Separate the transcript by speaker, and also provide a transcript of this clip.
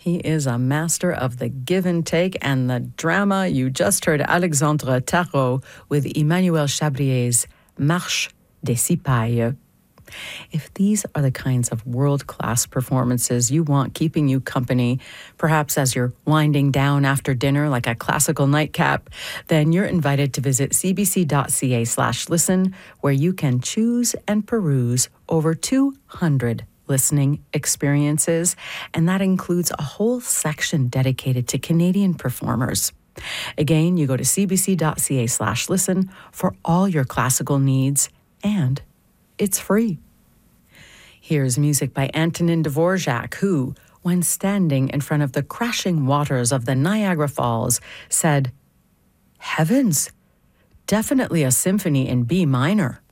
Speaker 1: He is a master of the give and take and the drama. You just heard Alexandre Tarot with Emmanuel Chabrier's Marche des Cipayes. If these are the kinds of world-class performances you want keeping you company, perhaps as you're winding down after dinner like a classical nightcap, then you're invited to visit cbc.ca/listen, where you can choose and peruse over 200 listening experiences, and that includes a whole section dedicated to Canadian performers. Again, you go to cbc.ca/listen for all your classical needs, and it's free. Here's music by Antonin Dvorak, who, when standing in front of the crashing waters of the Niagara Falls, said, "Heavens, definitely a symphony in B minor."